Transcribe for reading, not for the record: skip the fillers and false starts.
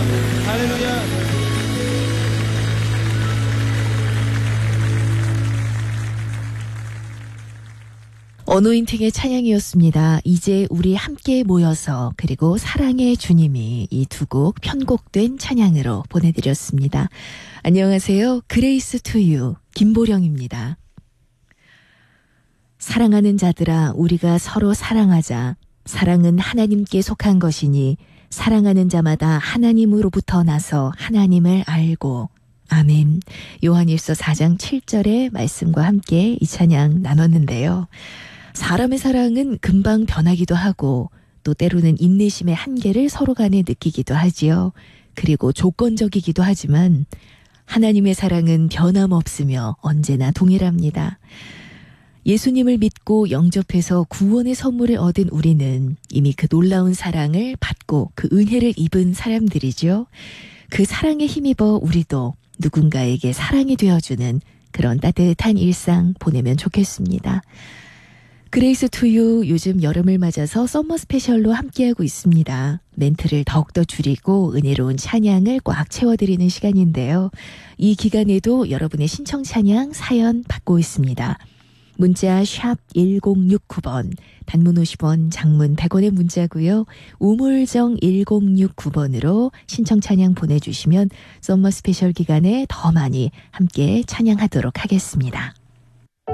할렐루야. 어노인팅의 찬양이었습니다. 이제 우리 함께 모여서 그리고 사랑의 주님이 이 두 곡 편곡된 찬양으로 보내드렸습니다. 안녕하세요. 그레이스 투유 김보령입니다. 사랑하는 자들아 우리가 서로 사랑하자. 사랑은 하나님께 속한 것이니 사랑하는 자마다 하나님으로부터 나서 하나님을 알고 아멘. 요한일서 4장 7절의 말씀과 함께 이 찬양 나눴는데요. 사람의 사랑은 금방 변하기도 하고 또 때로는 인내심의 한계를 서로 간에 느끼기도 하지요. 그리고 조건적이기도 하지만 하나님의 사랑은 변함없으며 언제나 동일합니다. 예수님을 믿고 영접해서 구원의 선물을 얻은 우리는 이미 그 놀라운 사랑을 받고 그 은혜를 입은 사람들이죠. 그 사랑에 힘입어 우리도 누군가에게 사랑이 되어주는 그런 따뜻한 일상 보내면 좋겠습니다. 그레이스 투유 요즘 여름을 맞아서 썸머 스페셜로 함께하고 있습니다. 멘트를 더욱더 줄이고 은혜로운 찬양을 꽉 채워드리는 시간인데요. 이 기간에도 여러분의 신청 찬양 사연 받고 있습니다. 문자 샵 1069번, 단문 50원, 장문 100원의 문자고요. 우물정 1069번으로 신청 찬양 보내주시면 썸머 스페셜 기간에 더 많이 함께 찬양하도록 하겠습니다.